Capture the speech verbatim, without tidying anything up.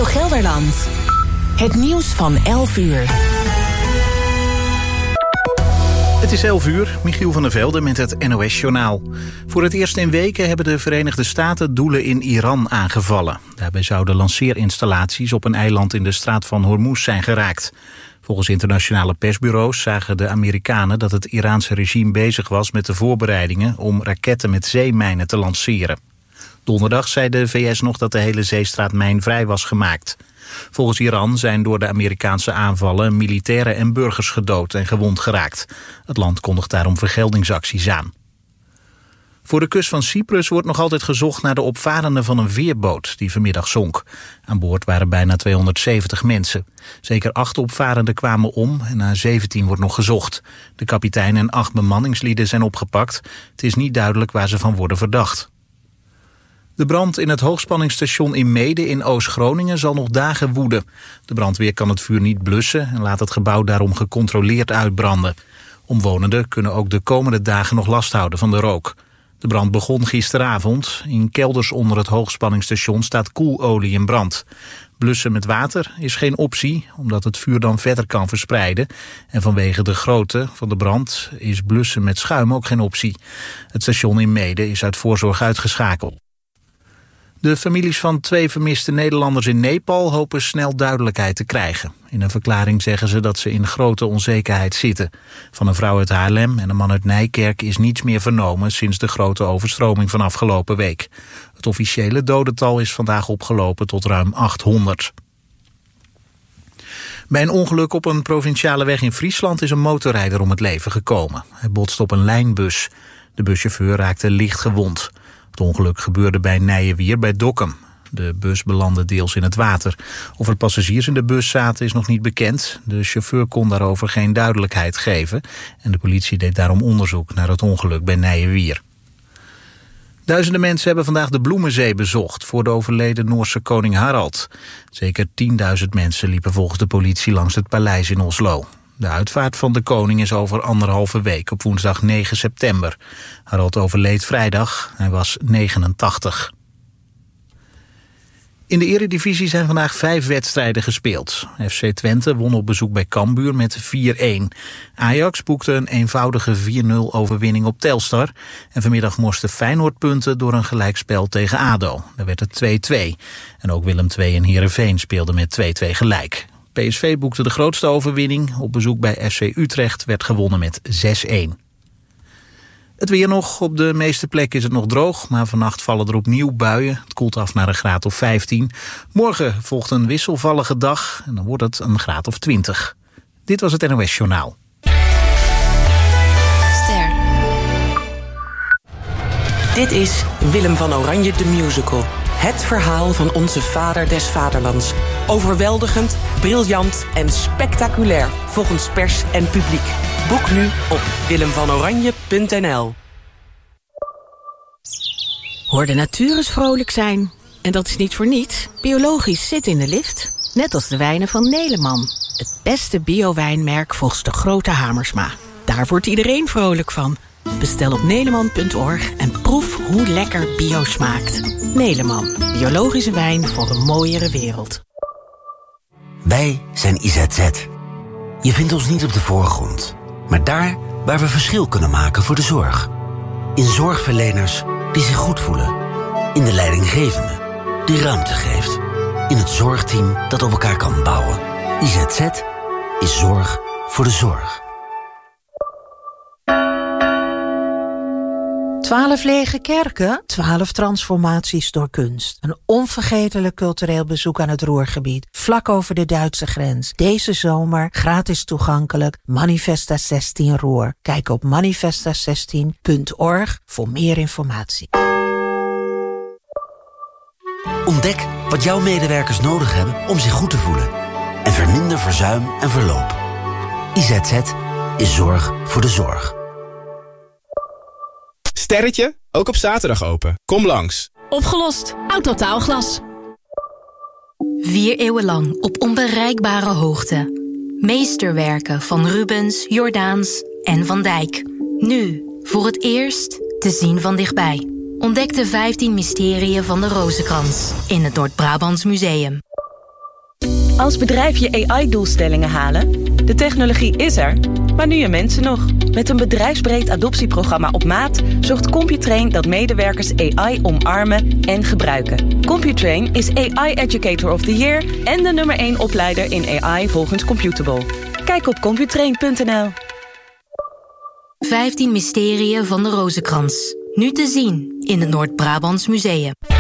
Gelderland. Het nieuws van elf uur. Het is elf uur, Michiel van der Velde met het N O S-journaal. Voor het eerst in weken hebben de Verenigde Staten doelen in Iran aangevallen. Daarbij zouden lanceerinstallaties op een eiland in de straat van Hormuz zijn geraakt. Volgens internationale persbureaus zagen de Amerikanen dat het Iraanse regime bezig was met de voorbereidingen om raketten met zeemijnen te lanceren. Donderdag zei de V S nog dat de hele zeestraat mijnvrij was gemaakt. Volgens Iran zijn door de Amerikaanse aanvallen militairen en burgers gedood en gewond geraakt. Het land kondigt daarom vergeldingsacties aan. Voor de kust van Cyprus wordt nog altijd gezocht naar de opvarenden van een veerboot die vanmiddag zonk. Aan boord waren bijna tweehonderdzeventig mensen. Zeker acht opvarenden kwamen om en na zeventien wordt nog gezocht. De kapitein en acht bemanningslieden zijn opgepakt. Het is niet duidelijk waar ze van worden verdacht. De brand in het hoogspanningsstation in Meeden in Oost-Groningen zal nog dagen woeden. De brandweer kan het vuur niet blussen en laat het gebouw daarom gecontroleerd uitbranden. Omwonenden kunnen ook de komende dagen nog last houden van de rook. De brand begon gisteravond. In kelders onder het hoogspanningsstation staat koelolie in brand. Blussen met water is geen optie, omdat het vuur dan verder kan verspreiden. En vanwege de grootte van de brand is blussen met schuim ook geen optie. Het station in Meeden is uit voorzorg uitgeschakeld. De families van twee vermiste Nederlanders in Nepal hopen snel duidelijkheid te krijgen. In een verklaring zeggen ze dat ze in grote onzekerheid zitten. Van een vrouw uit Haarlem en een man uit Nijkerk is niets meer vernomen sinds de grote overstroming van afgelopen week. Het officiële dodental is vandaag opgelopen tot ruim achthonderd. Bij een ongeluk op een provinciale weg in Friesland is een motorrijder om het leven gekomen. Hij botste op een lijnbus. De buschauffeur raakte licht gewond. Het ongeluk gebeurde bij Nijenwier bij Dokkum. De bus belandde deels in het water. Of er passagiers in de bus zaten is nog niet bekend. De chauffeur kon daarover geen duidelijkheid geven. En de politie deed daarom onderzoek naar het ongeluk bij Nijenwier. Duizenden mensen hebben vandaag de Bloemenzee bezocht voor de overleden Noorse koning Harald. Zeker tienduizend mensen liepen volgens de politie langs het paleis in Oslo. De uitvaart van de koning is over anderhalve week op woensdag negen september. Harald overleed vrijdag, hij was negenentachtig. In de Eredivisie zijn vandaag vijf wedstrijden gespeeld. F C Twente won op bezoek bij Cambuur met vier-een. Ajax boekte een eenvoudige vier nul overwinning op Telstar. En vanmiddag morste Feyenoord punten door een gelijkspel tegen ADO. Daar werd het twee-twee. En ook Willem twee en Heerenveen speelden met twee-twee gelijk. P S V boekte de grootste overwinning. Op bezoek bij F C Utrecht werd gewonnen met zes-een. Het weer nog. Op de meeste plekken is het nog droog, maar vannacht vallen er opnieuw buien. Het koelt af naar een graad of vijftien. Morgen volgt een wisselvallige dag en dan wordt het een graad of twintig. Dit was het N O S-journaal. Ster. Dit is Willem van Oranje de Musical. Het verhaal van onze vader des vaderlands. Overweldigend, briljant en spectaculair volgens pers en publiek. Boek nu op willem van oranje punt n l. Hoor de natuur eens vrolijk zijn. En dat is niet voor niets. Biologisch zit in de lift. Net als de wijnen van Neleman. Het beste bio-wijnmerk volgens de grote Hamersma. Daar wordt iedereen vrolijk van. Bestel op neleman punt org en proef hoe lekker bio smaakt. Neleman, biologische wijn voor een mooiere wereld. Wij zijn I Z Z. Je vindt ons niet op de voorgrond, maar daar waar we verschil kunnen maken voor de zorg. In zorgverleners die zich goed voelen. In de leidinggevende die ruimte geeft. In het zorgteam dat op elkaar kan bouwen. I Z Z is zorg voor de zorg. Twaalf lege kerken, twaalf transformaties door kunst. Een onvergetelijk cultureel bezoek aan het Ruhrgebied, vlak over de Duitse grens. Deze zomer gratis toegankelijk Manifesta zestien Ruhr. Kijk op manifesta zestien punt org voor meer informatie. Ontdek wat jouw medewerkers nodig hebben om zich goed te voelen. En verminder verzuim en verloop. I Z Z is zorg voor de zorg. Sterretje, ook op zaterdag open. Kom langs. Opgelost. Autotaalglas. Vier eeuwen lang op onbereikbare hoogte. Meesterwerken van Rubens, Jordaens en Van Dijk. Nu, voor het eerst, te zien van dichtbij. Ontdek de vijftien mysterieën van de Rozenkrans in het Noord-Brabants Museum. Als bedrijf je A I-doelstellingen halen? De technologie is er, maar nu je mensen nog. Met een bedrijfsbreed adoptieprogramma op maat zorgt Computrain dat medewerkers A I omarmen en gebruiken. Computrain is A I Educator of the Year en de nummer één opleider in A I volgens Computable. Kijk op computrain punt n l. vijftien mysterieën van de Rozenkrans. Nu te zien in het Noord-Brabants Museum.